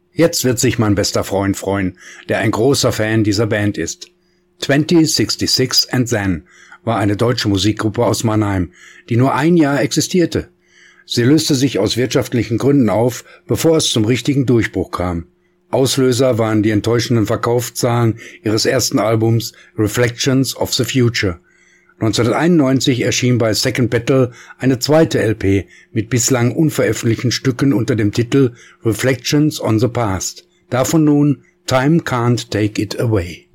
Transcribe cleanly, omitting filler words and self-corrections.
Jetzt wird sich mein bester Freund freuen, der ein großer Fan dieser Band ist. 2066 and Then war eine deutsche Musikgruppe aus Mannheim, die nur ein Jahr existierte. Sie löste sich aus wirtschaftlichen Gründen auf, bevor es zum richtigen Durchbruch kam. Auslöser waren die enttäuschenden Verkaufszahlen ihres ersten Albums Reflections of the Future. 1991 erschien bei Second Battle eine zweite LP mit bislang unveröffentlichten Stücken unter dem Titel Reflections on the Past. Davon nun Time Can't Take It Away.